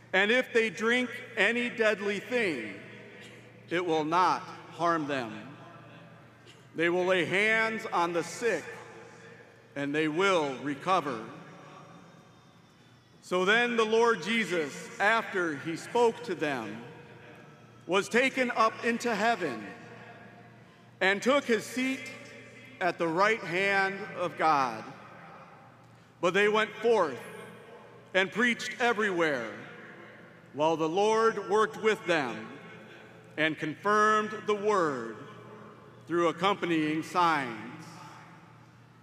And if they drink any deadly thing, it will not harm them. They will lay hands on the sick, and they will recover." So then the Lord Jesus, after he spoke to them, was taken up into heaven and took his seat at the right hand of God. But they went forth and preached everywhere, while the Lord worked with them and confirmed the word through accompanying signs.